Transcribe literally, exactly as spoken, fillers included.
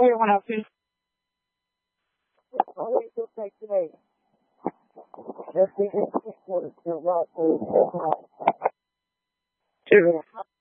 Everyone else is. Always look like today. Just think it's important to rock.